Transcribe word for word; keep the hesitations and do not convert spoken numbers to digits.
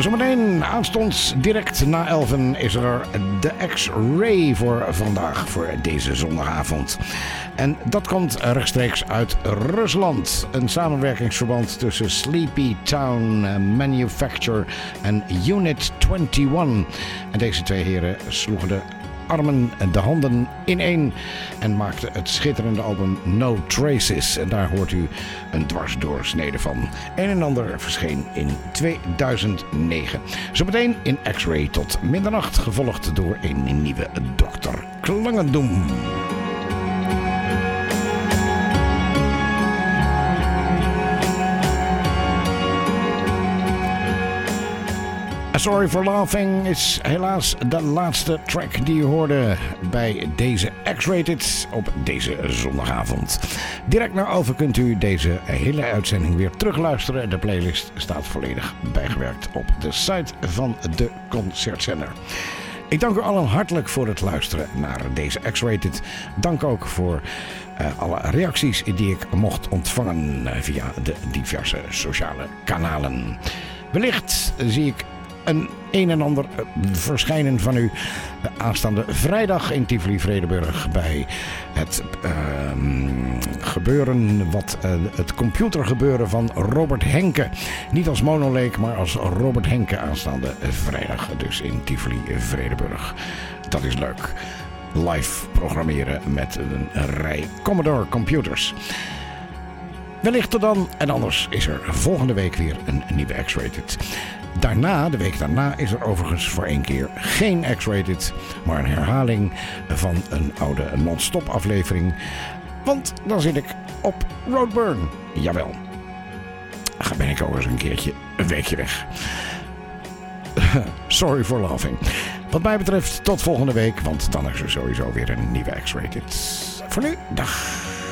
Zometeen aanstonds direct na elfen is er de X-Ray voor vandaag, voor deze zondagavond. En dat komt rechtstreeks uit Rusland. Een samenwerkingsverband tussen Sleepy Town Manufacture en Unit eenentwintig. En deze twee heren sloegen de armen en de handen ineen en maakten het schitterende album No Traces. En daar hoort u een dwarsdoorsnede van. Een en ander verscheen in tweeduizend negen. Zometeen in X-Ray tot middernacht, gevolgd door een nieuwe dokter Klangendoem. Sorry for Laughing is helaas de laatste track die je hoorde bij deze X-Rated op deze zondagavond. Direct naar over kunt u deze hele uitzending weer terugluisteren. De playlist staat volledig bijgewerkt op de site van de Concertzender. Ik dank u allen hartelijk voor het luisteren naar deze X-Rated. Dank ook voor uh, alle reacties die ik mocht ontvangen via de diverse sociale kanalen. Wellicht zie ik een een en ander verschijnen van u aanstaande vrijdag in Tivoli-Vredenburg bij het uh, gebeuren, wat, uh, het computergebeuren van Robert Henke. Niet als Monoleek, maar als Robert Henke aanstaande vrijdag, dus in Tivoli-Vredenburg. Dat is leuk. Live programmeren met een rij Commodore computers. Wellicht tot dan, en anders is er volgende week weer een nieuwe X-Rated. Daarna, de week daarna, is er overigens voor één keer geen X-Rated, maar een herhaling van een oude non-stop aflevering. Want dan zit ik op Roadburn. Jawel. Dan ben ik ook eens een keertje een weekje weg. Sorry for laughing. Wat mij betreft tot volgende week, want dan is er sowieso weer een nieuwe X-Rated. Voor nu, dag.